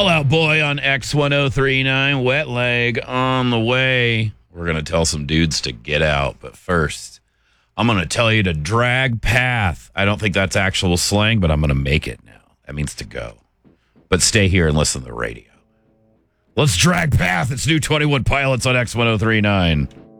Fall Out Boy on X1039. Wet leg on the way. We're going to tell some dudes to get out. But first, I'm going to tell you to drag path. I don't think that's actual slang, but I'm going to make it now. That means to go. But stay here and listen to the radio. Let's drag path. It's new 21 Pilots on X1039.